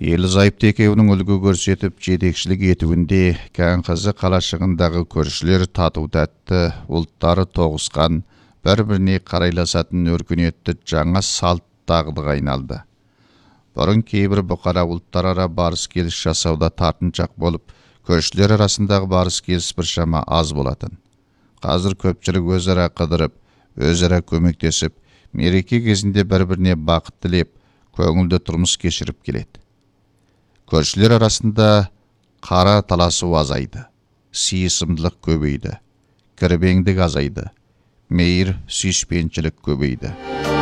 Ерлі-зайыпты екеуінің үлгі көрсетіп жетекшілік етуінде кән қызы қалашығындағы көршілер тату тәтті, ұлттары тоғысқан, бір-біріне қарайласатын өркениетті жаңа салт дағдыға айналды. Бұрын кейбір бұқара ұлттар ара барыс келіс жасауда тартыншақ болып, көршілер арасындағы барыс келіс біршама аз болатын. Қазір көпшілік өзара қыдырып, өзара көмектесіп, мереке кезінде бір-біріне бақыт тілеп, көңілді тұрмыс кешіріп келеді. Көршілер арасында қара таласу азайды, сыйысымдылық көбейді, кірбеңдік азайды, мейір сүйіспеншілік көбейді.